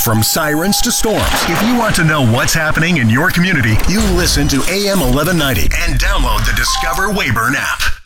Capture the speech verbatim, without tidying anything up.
From sirens to storms, if you want to know what's happening in your community, you listen to A M eleven ninety and download the Discover Weyburn app.